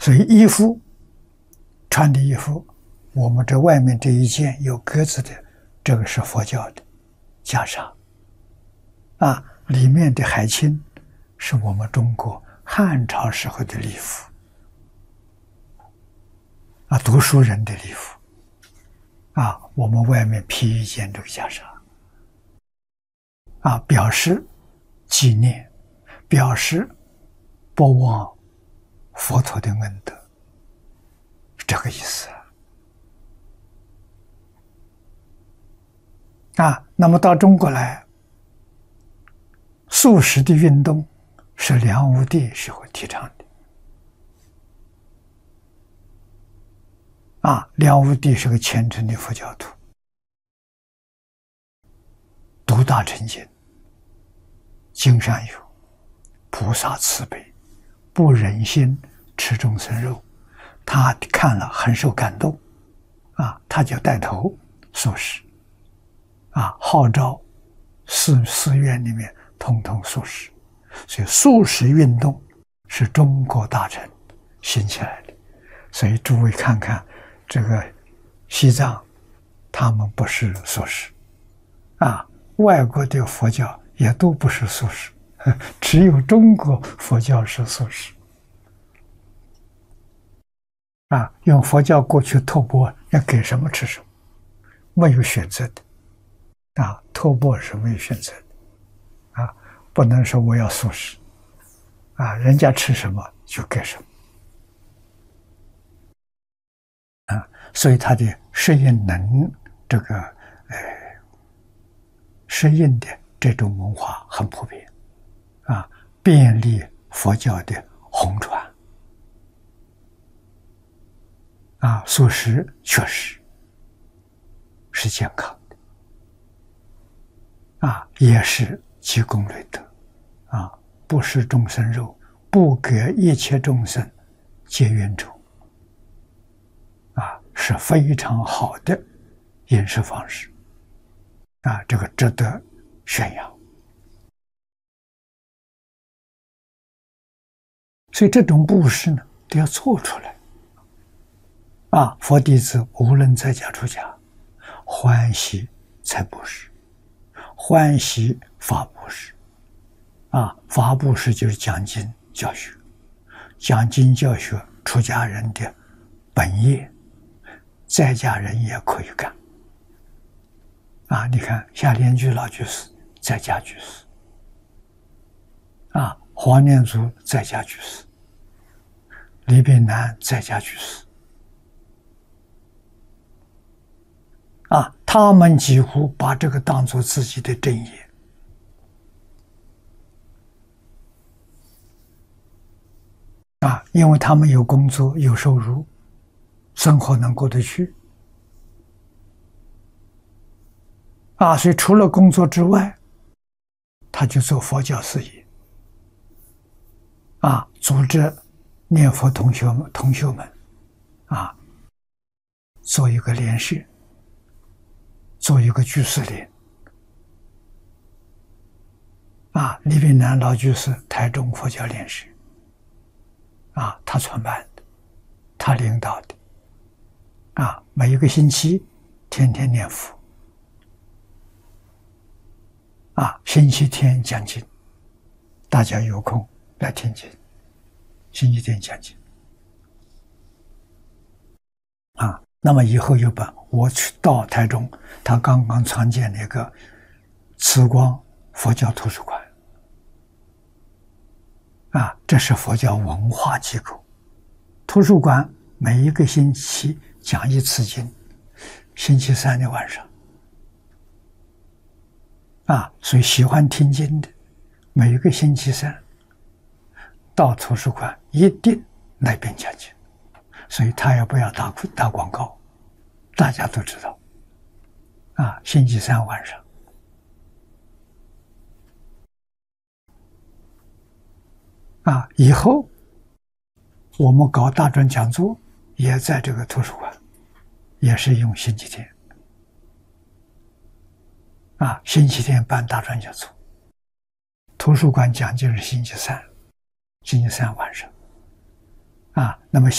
所以衣服穿的衣服，我们这外面这一件有格子的，这个是佛教的袈裟啊，里面的海青是我们中国汉朝时候的礼服啊，读书人的礼服啊，我们外面披一件这个袈裟啊，表示纪念，表示不忘佛陀的恩德，这个意思啊。那么到中国来，素食的运动是梁武帝时候提倡的啊。梁武帝是个虔诚的佛教徒，读大乘经，经上有菩萨慈悲，不忍心吃众生肉，他看了很受感动啊，他就带头素食啊，号召寺院里面统统素食。所以素食运动是中国大乘兴起来的。所以诸位看看这个西藏，他们不是素食啊，外国的佛教也都不是素食，只有中国佛教是素食啊。用佛教过去托钵，要给什么吃什么，没有选择的啊，托钵是没有选择的啊，不能说我要素食啊，人家吃什么就给什么啊。所以他的适应能这个适应的这种文化很普遍啊，便利佛教的弘传啊。素食确实是健康的啊，也是积功累德啊，不食众生肉，不给一切众生结冤仇啊，是非常好的饮食方式啊，这个值得宣扬。所以这种布施呢，都要做出来啊。佛弟子无论在家出家，欢喜财布施，欢喜法布施啊。法布施就是讲经教学，讲经教学出家人的本业，在家人也可以干啊。你看夏莲居老居士在家居士啊，黄念祖在家居士，李炳南在家居士啊，他们几乎把这个当作自己的正业啊，因为他们有工作有收入，生活能过得去啊，所以除了工作之外，他就做佛教事业啊，组织念佛同学们啊，做一个联社，做一个居士联啊。李炳南老居士台中佛教联社啊，他创办的，他领导的啊，每一个星期天天念佛啊，星期天讲经，大家有空来听经，星期天讲经啊。那么以后又把我去到台中，他刚刚创建了一个慈光佛教图书馆啊，这是佛教文化机构。图书馆每一个星期讲一次经，星期三的晚上啊，所以喜欢听经的，每一个星期三到图书馆一定来边讲经。所以他也不要打广告，大家都知道啊，星期三晚上啊，以后我们搞大专讲座也在这个图书馆，也是用星期天啊，星期天办大专讲座，图书馆讲经是星期三晚上啊。那么